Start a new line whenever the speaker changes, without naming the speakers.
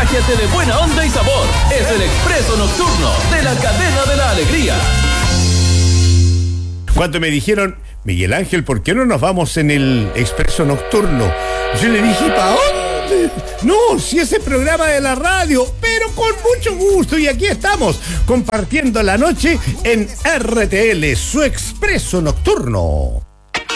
Contágiate de buena onda y sabor. Es el Expreso Nocturno de la Cadena de la Alegría.
Cuando me dijeron, Miguel Ángel, ¿por qué no nos vamos en el Expreso Nocturno? Yo le dije, ¿para dónde? No, si ese programa de la radio, pero con mucho gusto. Y aquí estamos, compartiendo la noche en RTL, su Expreso Nocturno.